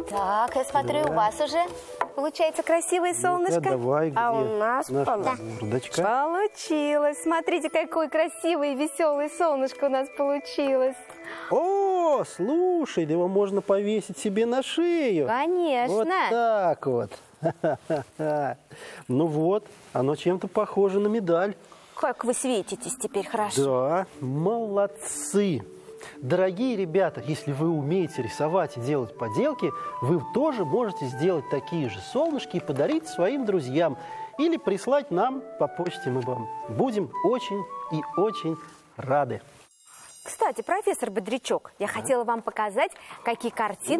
Так, я смотрю, у вас уже получается красивое солнышко. Давай, где а у нас наша мордочка? получилось. Смотрите, какое красивое и веселое солнышко у нас получилось. О, слушай, его можно повесить себе на шею. Конечно. Вот так вот. Ну вот, оно чем-то похоже на медаль. Как вы светитесь теперь хорошо. Да, молодцы. Дорогие ребята, если вы умеете рисовать и делать поделки, вы тоже можете сделать такие же солнышки и подарить своим друзьям. Или прислать нам по почте, мы вам будем очень и очень рады. Кстати, профессор Бодрячок, я хотела вам показать, какие картины